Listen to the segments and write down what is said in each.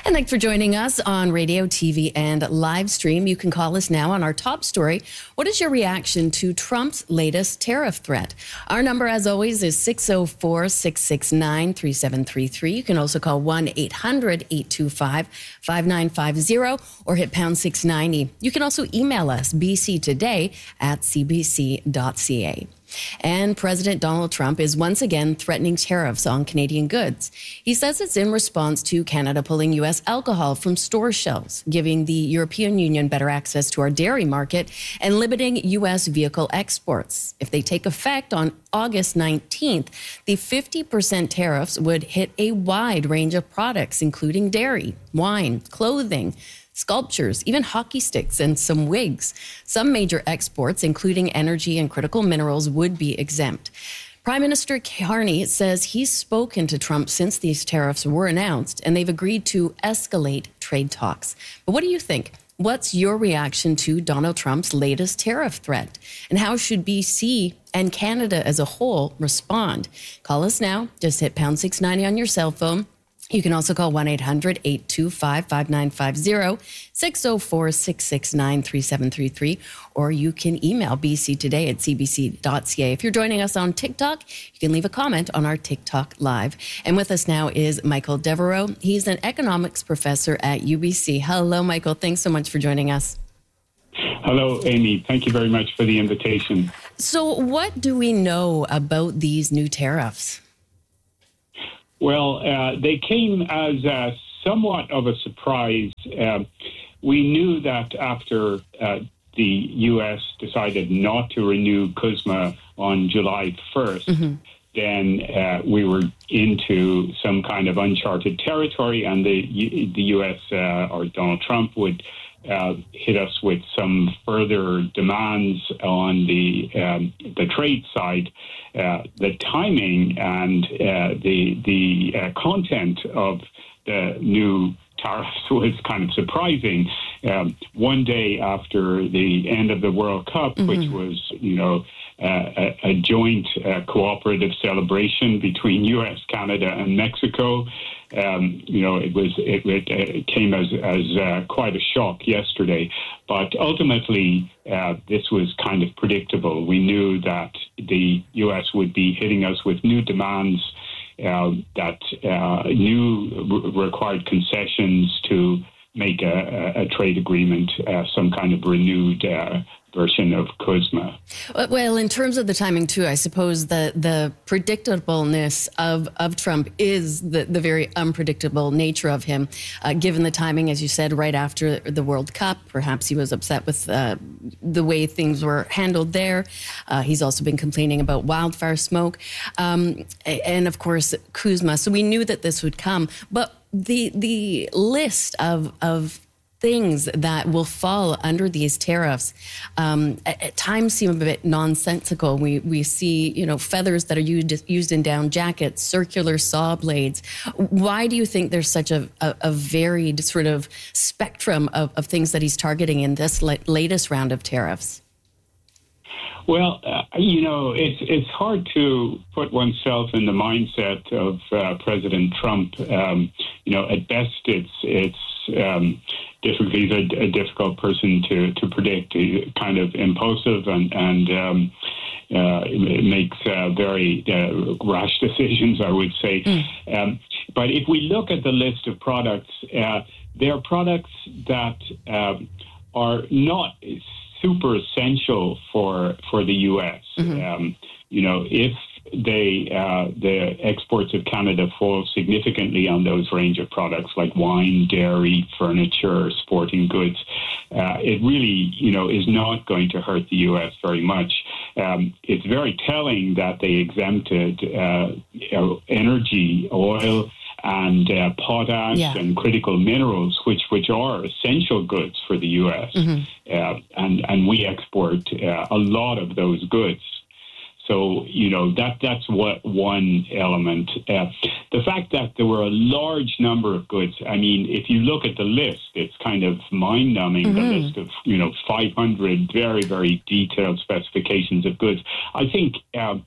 And thanks for joining us on radio, TV, and live stream. You can call us now on our top story. What is your reaction to Trump's latest tariff threat? Our number, as always, is 604-669-3733. You can also call 1-800-825-5950 or hit pound 690. You can also email us, bctoday@cbc.ca. And President Donald Trump is once again threatening tariffs on Canadian goods. He says it's in response to Canada pulling U.S. alcohol from store shelves, giving the European Union better access to our dairy market, and limiting U.S. vehicle exports. If they take effect on August 19th, the 50% tariffs would hit a wide range of products, including dairy, wine, clothing, sculptures, even hockey sticks, and some wigs. Some major exports, including energy and critical minerals, would be exempt. Prime Minister Carney says he's spoken to Trump since these tariffs were announced, and they've agreed to escalate trade talks. But what do you think? What's your reaction to Donald Trump's latest tariff threat? And how should BC and Canada as a whole respond? Call us now. Just hit pound 690 on your cell phone. You can also call 1-800-825-5950, 604-669-3733, or you can email bctoday@cbc.ca. If you're joining us on TikTok, you can leave a comment on our TikTok Live. And with us now is Michael Devereaux. He's an economics professor at UBC. Hello, Michael. Thanks so much for joining us. Hello, Amy. Thank you very much for the invitation. So what do we know about these new tariffs? Well, they came as somewhat of a surprise. We knew that after the U.S. decided not to renew CUSMA on July 1st, then we were into some kind of uncharted territory, and the U.S. Or Donald Trump would hit us with some further demands on the trade side. The timing and the content of the new tariffs was kind of surprising. One day after the end of the World Cup, which was, a joint cooperative celebration between U.S., Canada, and Mexico. It came as quite a shock yesterday, but ultimately this was kind of predictable. We knew that the U.S. would be hitting us with new demands, that new required concessions to make a trade agreement, some kind of renewed version of CUSMA. Well, in terms of the timing, too, I suppose the predictableness of Trump is the very unpredictable nature of him, given the timing, as you said, right after the World Cup. Perhaps he was upset with the way things were handled there. He's also been complaining about wildfire smoke. And, of course, CUSMA. So we knew that this would come. But the list of things that will fall under these tariffs at times seem a bit nonsensical. We see, feathers that are used in down jackets, circular saw blades. Why do you think there's such a varied sort of spectrum of things that he's targeting in this latest round of tariffs? Well, it's hard to put oneself in the mindset of President Trump. At best, it's difficult. He's a difficult person to predict. He's kind of impulsive and makes very rash decisions, I would say. But if we look at the list of products, there are products that are not super essential for the U.S. If the exports of Canada fall significantly on those range of products like wine, dairy, furniture, sporting goods, it really, is not going to hurt the U.S. very much. It's very telling that they exempted energy, oil, and potash and critical minerals, which are essential goods for the U.S. And we export a lot of those goods. So, that's what one element. The fact that there were a large number of goods, I mean, if you look at the list, it's kind of mind-numbing, the list of, 500 very, very detailed specifications of goods. I think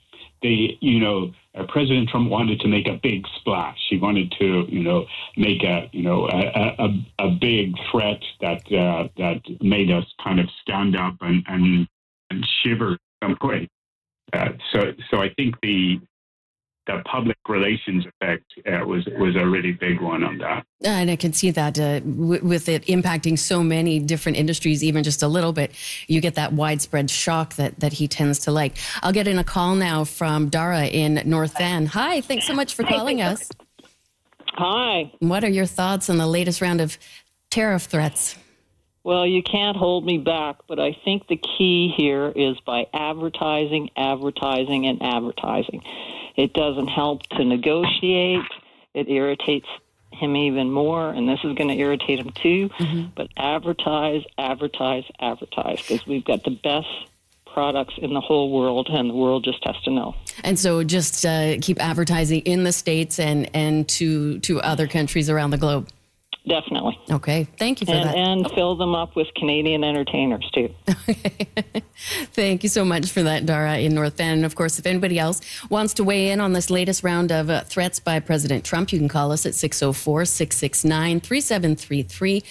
President Trump wanted to make a big splash. He wanted to, make a big threat that made us kind of stand up and shiver some way. So I think the public relations effect was a really big one on that. And I can see that with it impacting so many different industries, even just a little bit, you get that widespread shock that he tends to like. I'll get in a call now from Dara in North Van. Hi, thanks so much for calling us. Hi. What are your thoughts on the latest round of tariff threats? Well, you can't hold me back, but I think the key here is by advertising, advertising, and advertising. It doesn't help to negotiate. It irritates him even more, and this is going to irritate him too. Mm-hmm. But advertise, advertise, advertise, because we've got the best products in the whole world, and the world just has to know. And so just keep advertising in the States and to other countries around the globe. Definitely. Okay. Thank you for that. And fill them up with Canadian entertainers, too. Okay. Thank you so much for that, Dara in North Van. And, of course, if anybody else wants to weigh in on this latest round of threats by President Trump, you can call us at 604-669-3733,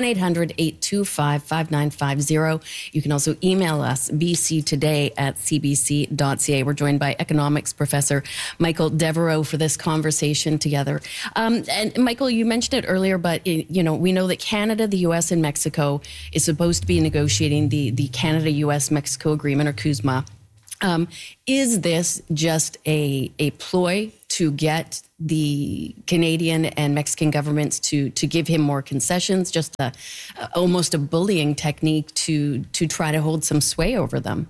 1-800-825-5950. You can also email us, bctoday@cbc.ca. We're joined by economics professor Michael Devereaux for this conversation together. And, Michael, you mentioned it earlier, but we know that Canada, the U.S., and Mexico is supposed to be negotiating the Canada-U.S.-Mexico agreement, or CUSMA. Is this just a ploy to get the Canadian and Mexican governments to give him more concessions, just almost a bullying technique to try to hold some sway over them?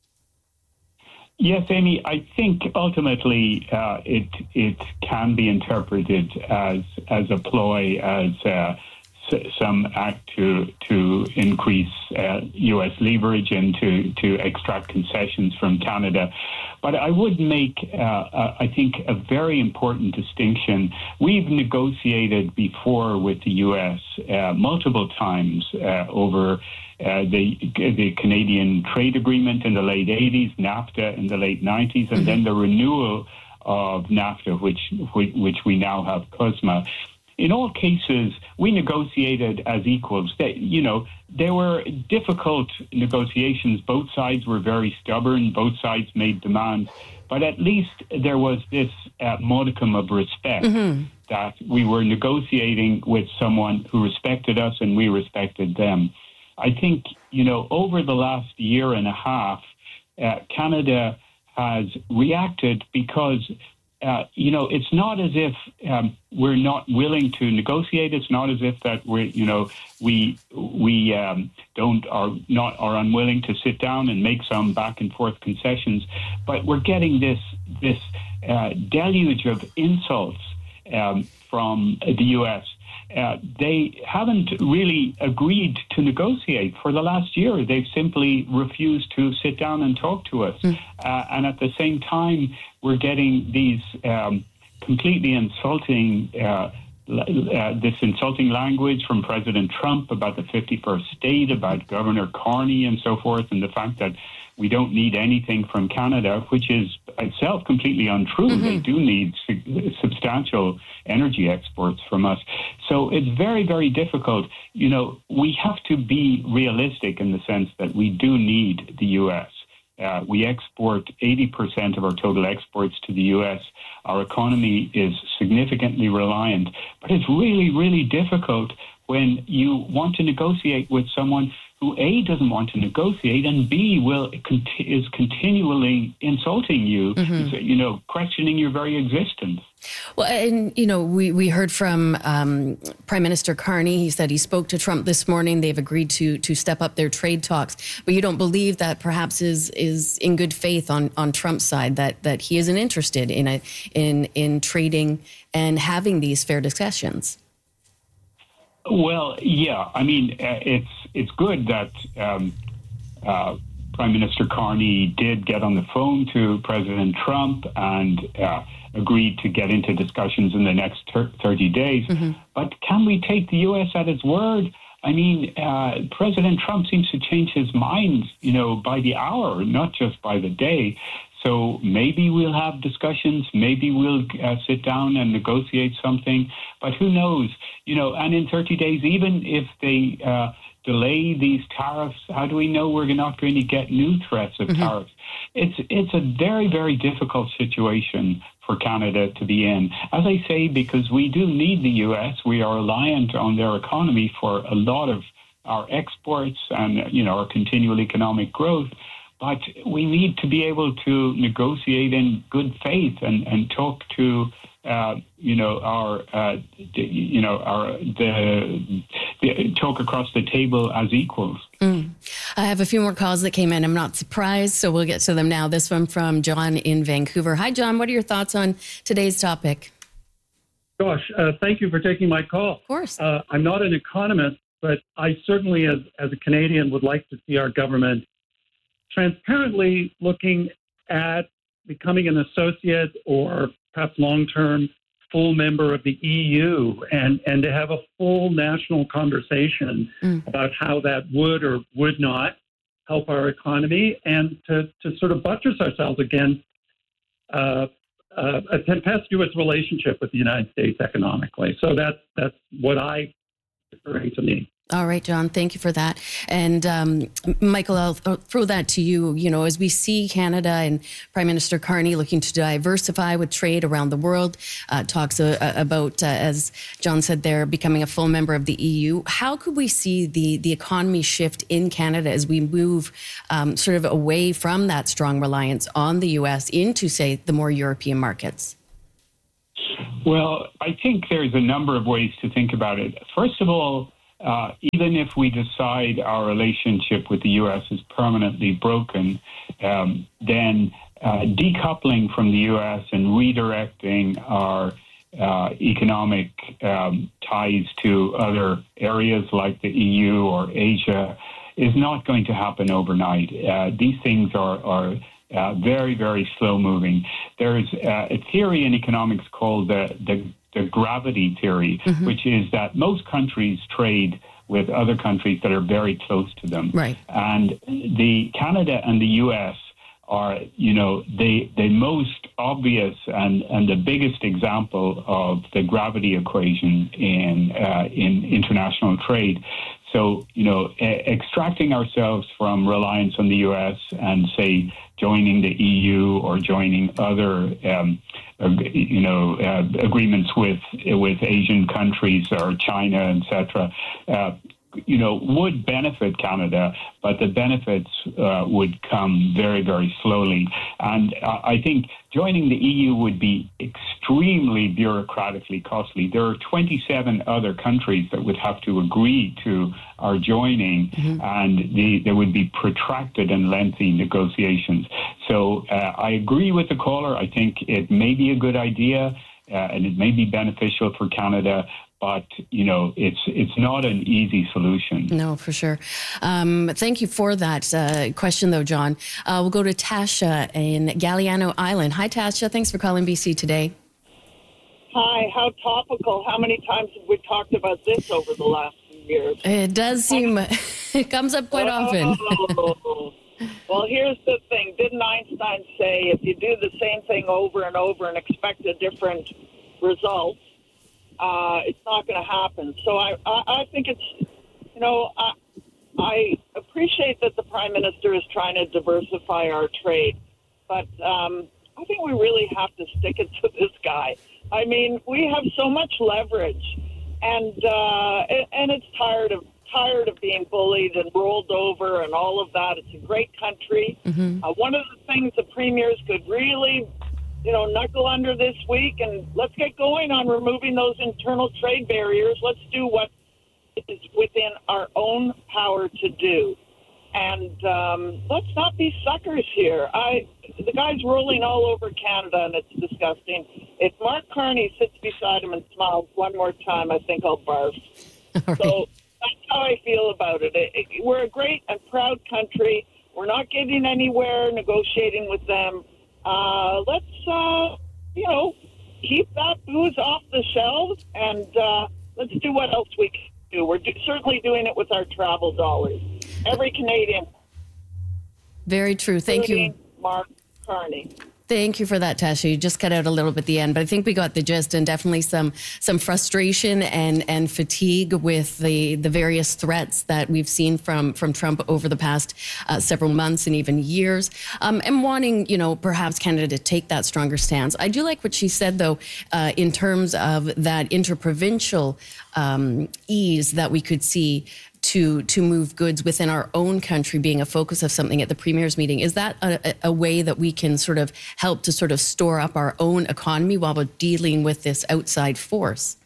Yes, Amy, I think ultimately it can be interpreted as a ploy, as some act to increase U.S. leverage and to extract concessions from Canada. But I would make, I think, a very important distinction. We've negotiated before with the U.S. Multiple times over the Canadian trade agreement in the late 80s, NAFTA in the late 90s, and then the renewal of NAFTA, which we now have CUSMA. In all cases, we negotiated as equals. There were difficult negotiations. Both sides were very stubborn. Both sides made demands. But at least there was this modicum of respect that we were negotiating with someone who respected us and we respected them. I think, over the last year and a half, Canada has reacted because it's not as if we're not willing to negotiate. It's not as if that we are unwilling to sit down and make some back and forth concessions. But we're getting this deluge of insults from the U.S. They haven't really agreed to negotiate for the last year. They've simply refused to sit down and talk to us. And at the same time, we're getting these completely insulting, this insulting language from President Trump about the 51st state, about Governor Carney and so forth, and the fact that we don't need anything from Canada, which is itself completely untrue. They do need substantial energy exports from us. So it's very, very difficult. We have to be realistic in the sense that we do need the U.S. We export 80% of our total exports to the U.S. Our economy is significantly reliant. But it's really, really difficult when you want to negotiate with someone who A, doesn't want to negotiate, and B, is continually insulting you, questioning your very existence. Well, and, we heard from Prime Minister Carney. He said he spoke to Trump this morning. They've agreed to step up their trade talks. But you don't believe that perhaps is in good faith on Trump's side, that he isn't interested in trading and having these fair discussions? Well, yeah. I mean, it's good that Prime Minister Carney did get on the phone to President Trump and agreed to get into discussions in the next 30 days. But can we take the U.S. at its word? I mean, President Trump seems to change his mind, by the hour, not just by the day. So maybe we'll have discussions. Maybe we'll sit down and negotiate something. But who knows? And in 30 days, even if they delay these tariffs, how do we know we're not going to get new threats of tariffs? It's a very, very difficult situation for Canada to be in. As I say, because we do need the U.S., we are reliant on their economy for a lot of our exports and, our continual economic growth. But we need to be able to negotiate in good faith and talk to talk across the table as equals. I have a few more calls that came in. I'm not surprised, so we'll get to them now. This one from John in Vancouver. Hi, John. What are your thoughts on today's topic? Gosh, thank you for taking my call. Of course. I'm not an economist, but I certainly, as a Canadian, would like to see our government transparently looking at becoming an associate or perhaps long-term full member of the EU and to have a full national conversation about how that would or would not help our economy, and to sort of buttress ourselves against a tempestuous relationship with the United States economically. So that's what I referring to me. All right, John, thank you for that. And Michael, I'll throw that to you. As we see Canada and Prime Minister Carney looking to diversify with trade around the world, talks about, as John said there, becoming a full member of the EU. How could we see the economy shift in Canada as we move sort of away from that strong reliance on the U.S. into, say, the more European markets? Well, I think there's a number of ways to think about it. First of all, even if we decide our relationship with the U.S. is permanently broken, then decoupling from the U.S. and redirecting our economic ties to other areas like the EU or Asia is not going to happen overnight. These things are very, very slow moving. There's a theory in economics called the gravity theory, which is that most countries trade with other countries that are very close to them. Right. And the Canada and the U.S. are, the most obvious and the biggest example of the gravity equation in international trade. So, extracting ourselves from reliance on the U.S. and, say, joining the EU or joining other, agreements with Asian countries or China, etc., would benefit Canada, but the benefits would come very, very slowly. And I think joining the EU would be extremely bureaucratically costly. There are 27 other countries that would have to agree to our joining, and there would be protracted and lengthy negotiations. So I agree with the caller. I think it may be a good idea, and it may be beneficial for Canada, but, it's not an easy solution. No, for sure. Thank you for that question, though, John. We'll go to Tasha in Galiano Island. Hi, Tasha. Thanks for calling BC Today. Hi. How topical. How many times have we talked about this over the last few years? It does seem it comes up quite often. Well, here's the thing. Didn't Einstein say if you do the same thing over and over and expect a different result, it's not going to happen. So I think it's, I appreciate that the Prime Minister is trying to diversify our trade, but I think we really have to stick it to this guy. I mean, we have so much leverage, and it's tired of being bullied and rolled over and all of that. It's a great country. One of the things the premiers could really knuckle under this week, and let's get going on removing those internal trade barriers. Let's do what is within our own power to do. And let's not be suckers here. The guy's rolling all over Canada, and it's disgusting. If Mark Carney sits beside him and smiles one more time, I think I'll barf. Right. So that's how I feel about it. We're a great and proud country. We're not getting anywhere negotiating with them. Let's, keep that booze off the shelves, and let's do what else we can do. We're certainly doing it with our travel dollars. Every Canadian. Very true. Thank you. Mark. Carney. Thank you for that, Tasha. You just cut out a little bit at the end, but I think we got the gist, and definitely some frustration and fatigue with the various threats that we've seen from Trump over the past several months and even years, and wanting, perhaps Canada to take that stronger stance. I do like what she said, though, in terms of that interprovincial ease that we could see to move goods within our own country being a focus of something at the Premier's meeting. Is that a way that we can sort of help to sort of store up our own economy while we're dealing with this outside force?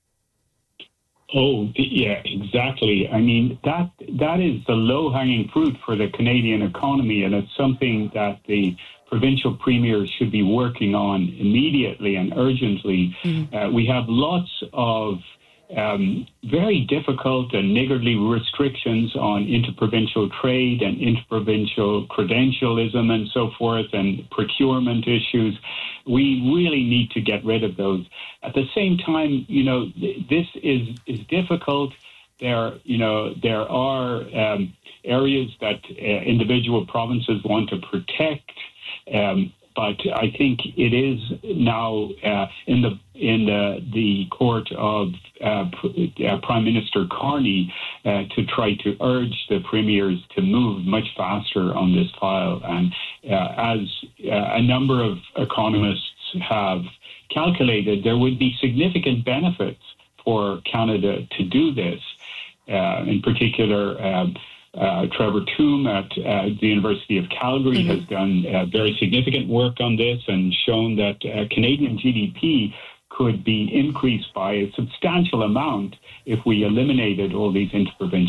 Oh, yeah, exactly. I mean, that is the low-hanging fruit for the Canadian economy, and it's something that the provincial premiers should be working on immediately and urgently. Mm-hmm. We have lots of very difficult and niggardly restrictions on interprovincial trade and interprovincial credentialism and so forth, and procurement issues. We really need to get rid of those. At the same time, this is difficult. There are areas that individual provinces want to protect. But I think it is now in the court of Prime Minister Carney to try to urge the premiers to move much faster on this file. And as a number of economists have calculated, there would be significant benefits for Canada to do this. In particular, Trevor Toome at the University of Calgary has done very significant work on this and shown that Canadian GDP could be increased by a substantial amount if we eliminated all these interprovincial